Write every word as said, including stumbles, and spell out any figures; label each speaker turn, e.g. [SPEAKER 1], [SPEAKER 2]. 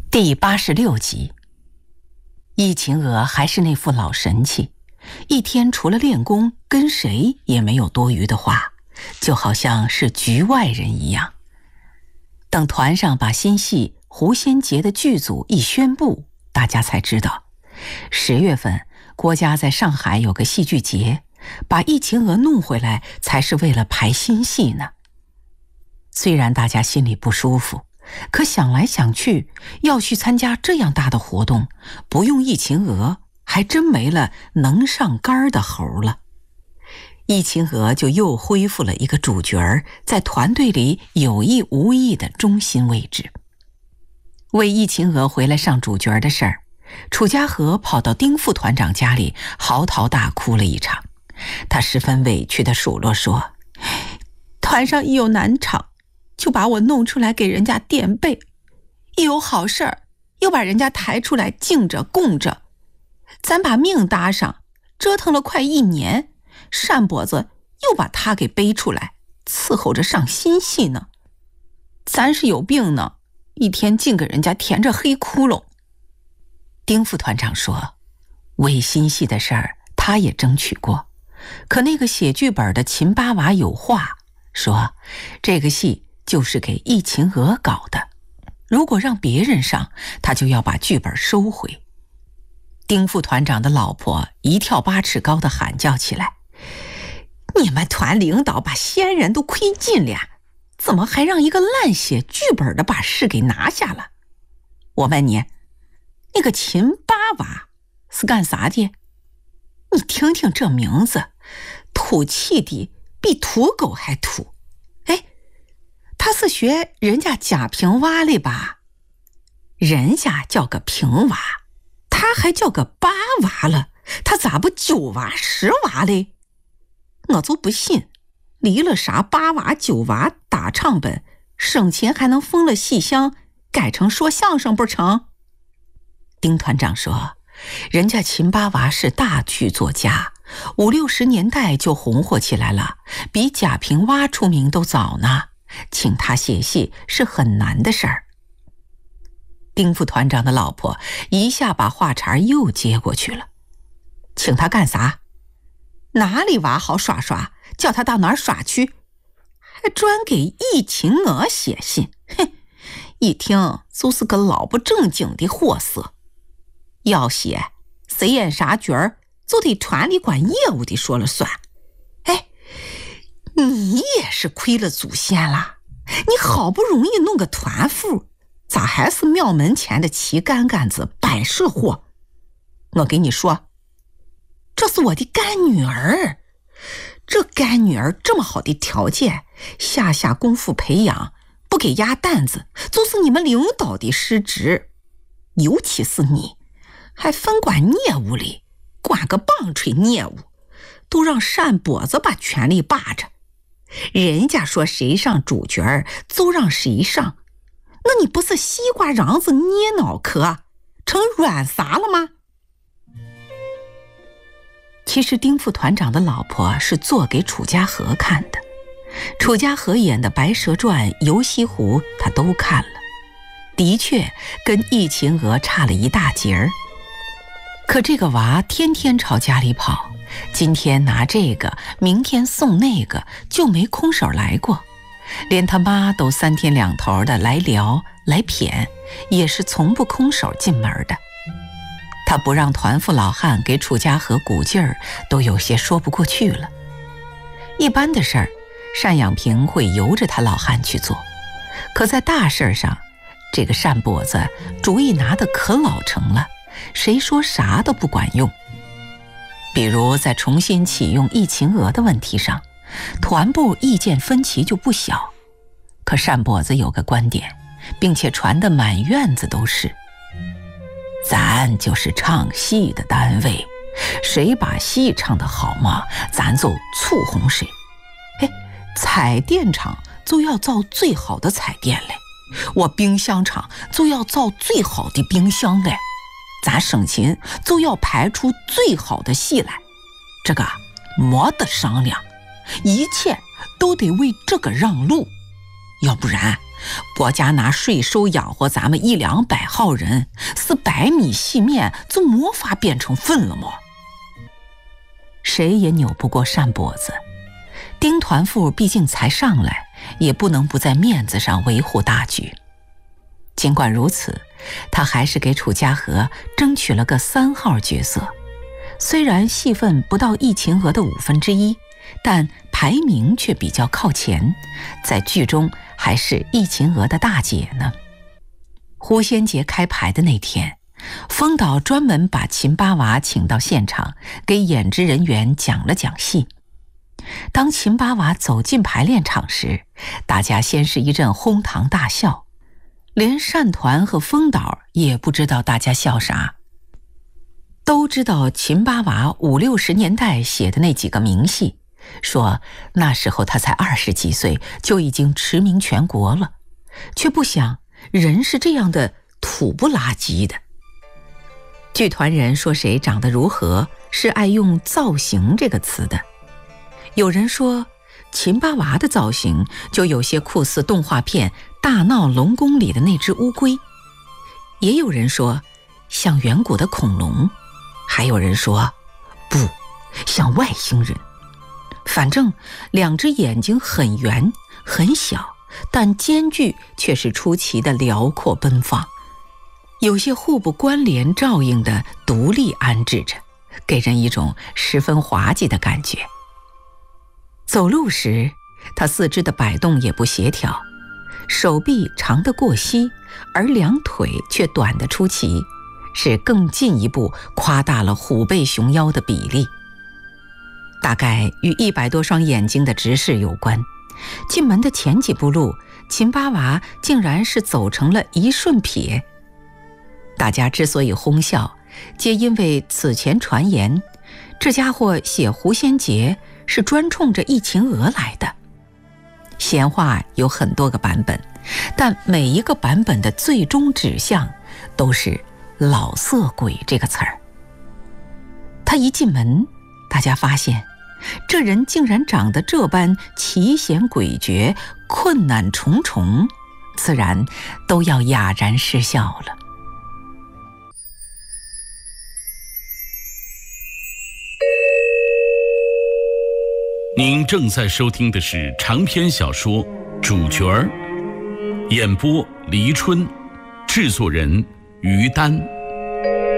[SPEAKER 1] 第八十六集。易秦娥还是那副老神气，一天除了练功，跟谁也没有多余的话，就好像是局外人一样。等团上把新戏《狐仙节》的剧组一宣布，大家才知道，十月份郭家在上海有个戏剧节，把易秦娥弄回来才是为了排新戏呢。虽然大家心里不舒服，可想来想去，要去参加这样大的活动，不用易秦娥，还真没了能上杆的猴了。易秦娥就又恢复了一个主角儿在团队里有意无意的中心位置。为易秦娥回来上主角的事儿，楚家河跑到丁副团长家里嚎啕大哭了一场。他十分委屈地数落说，团上一有难场就把我弄出来给人家垫背，一有好事儿又把人家抬出来敬着供着，咱把命搭上，折腾了快一年，单跛子又把他给背出来伺候着上新戏呢。咱是有病呢，一天净给人家填着黑窟窿。丁副团长说，为新戏的事儿他也争取过，可那个写剧本的秦八娃有话说，这个戏就是给易秦娥搞的，如果让别人上，他就要把剧本收回。丁副团长的老婆一跳八尺高的喊叫起来，你们团领导把仙人都亏尽了，怎么还让一个烂写剧本的把事给拿下了？我问你，那个秦八娃是干啥的？你听听这名字，土气的比土狗还土。哎，他是学人家贾平娃的吧？人家叫个平娃，他还叫个八娃了，他咋不九娃十娃嘞？我就不信离了啥八娃九娃打唱本，省钱还能封了戏箱，改成说相声不成？丁团长说，人家秦八娃是大剧作家，五六十年代就红火起来了，比贾平娃出名都早呢，请他写戏是很难的事儿。丁副团长的老婆一下把话茬又接过去了，请他干啥？哪里娃好耍耍，叫他到哪儿耍去？还专给易秦娥写信，哼，一听就是个老不正经的货色。要写谁演啥角儿，就得团里管业务的说了算。哎，你也是亏了祖先了，你好不容易弄个团副，咋还是庙门前的旗杆杆子摆设货？我给你说，这是我的干女儿，这干女儿这么好的条件，下下功夫培养，不给压担子，就是你们领导的失职。尤其是你还分管业务里，管个棒槌业务，都让单跛子把权力霸着，人家说谁上主角儿就让谁上，那你不是西瓜瓤子捏脑壳，成软撒了吗？其实丁副团长的老婆是做给楚家河看的，楚家河演的《白蛇传》《游西湖》他都看了，的确跟易秦娥差了一大截儿。可这个娃天天朝家里跑，今天拿这个，明天送那个，就没空手来过。连他妈都三天两头的来聊来谝，也是从不空手进门的。他不让团副老汉给楚家河鼓劲儿，都有些说不过去了。一般的事儿，单养平会由着他老汉去做，可在大事上，这个单跛子主意拿得可老成了，谁说啥都不管用。比如在重新启用易秦娥的问题上，团部意见分歧就不小，可单跛子有个观点，并且传得满院子都是，咱就是唱戏的单位，谁把戏唱得好嘛，咱就簇红谁。哎，彩电厂就要造最好的彩电嘞，我冰箱厂就要造最好的冰箱嘞，咱省琴就要排出最好的戏来，这个没得商量，一切都得为这个让路，要不然国家拿税收养活咱们一两百号人，是白米细面就没法变成粉了吗？谁也扭不过扇脖子。丁团副毕竟才上来，也不能不在面子上维护大局。尽管如此，他还是给楚家河争取了个三号角色。虽然戏份不到易秦娥的五分之一，但排名却比较靠前，在剧中还是易秦娥的大姐呢。狐仙节开排的那天，风导专门把秦八娃请到现场，给演职人员讲了讲戏。当秦八娃走进排练场时，大家先是一阵哄堂大笑，连单团和风导也不知道大家笑啥。都知道秦八娃五六十年代写的那几个名戏，说那时候他才二十几岁就已经驰名全国了，却不想人是这样的土不拉几的。剧团人说谁长得如何，是爱用造型这个词的。有人说秦八娃的造型就有些酷似动画片《大闹龙宫》里的那只乌龟，也有人说像远古的恐龙，还有人说不，像外星人。反正两只眼睛很圆很小，但间距却是出奇的辽阔奔放，有些互不关联照应的独立安置着，给人一种十分滑稽的感觉。走路时，他四肢的摆动也不协调，手臂长得过膝，而两腿却短得出奇，是更进一步夸大了虎背熊腰的比例。大概与一百多双眼睛的直视有关。进门的前几步路，秦八娃竟然是走成了一顺撇。大家之所以哄笑，皆因为此前传言，这家伙写狐仙节是专冲着易秦娥来的。闲话有很多个版本，但每一个版本的最终指向都是老色鬼这个词儿。他一进门，大家发现这人竟然长得这般奇险诡谲，困难重重，自然都要哑然失笑了。
[SPEAKER 2] 您正在收听的是长篇小说《主角儿》，演播黎春，制作人于丹。